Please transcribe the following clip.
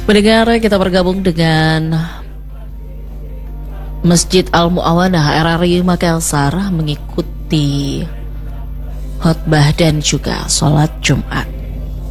Pendengar, kita bergabung dengan Masjid Al-Mu'awanah RRI Makassar mengikuti khutbah dan juga sholat Jumat.